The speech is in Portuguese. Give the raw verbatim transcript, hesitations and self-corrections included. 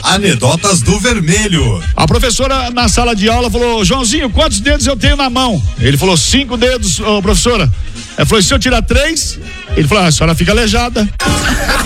Anedotas do Vermelho. A professora na sala de aula falou: Joãozinho, quantos dedos eu tenho na mão? Ele falou: cinco dedos, ô, professora. Ela falou: se eu tirar três? Ele falou: ah, a senhora fica aleijada.